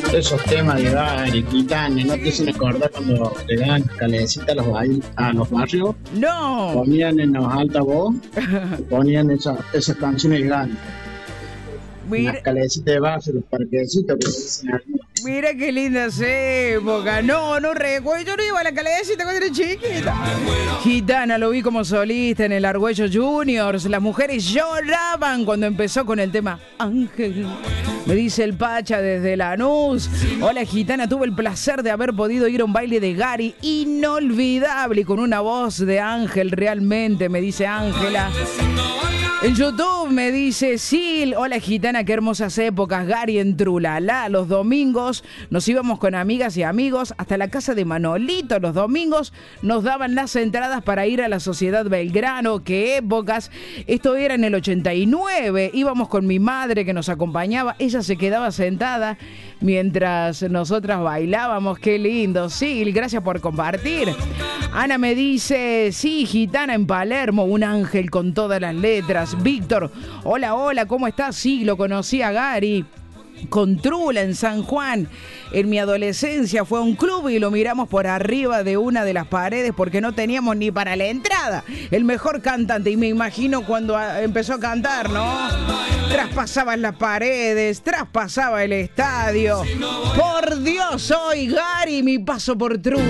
Esos temas de Gary, Gitana, ¿no te hacen acordar cuando le daban calecita a los barrios? No. Ponían en los altavoz, ponían esas canciones grandes. Las calecitas de barrio, los parquecitos que dicen algunos. Mira qué linda época. No recuerdo. Yo no iba a la calecita cuando era chiquita. Gitana lo vi como solista en el Argüello Juniors. Las mujeres lloraban cuando empezó con el tema Ángel. Me dice el Pacha desde Lanús. Hola Gitana, tuve el placer de haber podido ir a un baile de Gary inolvidable y con una voz de ángel realmente, me dice Ángela. En YouTube me dice Sil, hola Gitana, qué hermosas épocas, Gary en Trulalá. Los domingos nos íbamos con amigas y amigos hasta la casa de Manolito. Los domingos nos daban las entradas para ir a la Sociedad Belgrano. Qué épocas. Esto era en el 89. Íbamos con mi madre que nos acompañaba. Ella se quedaba sentada mientras nosotras bailábamos. Qué lindo. Sil, gracias por compartir. Ana me dice, sí, Gitana en Palermo, un ángel con todas las letras. Víctor, hola, ¿cómo estás? Sí, lo conocí a Gary con Trula en San Juan. En mi adolescencia fue a un club y lo miramos por arriba de una de las paredes porque no teníamos ni para la entrada. El mejor cantante, y me imagino cuando empezó a cantar, ¿no? Traspasaba las paredes, traspasaba el estadio. Por Dios, soy Gary, mi paso por Trula.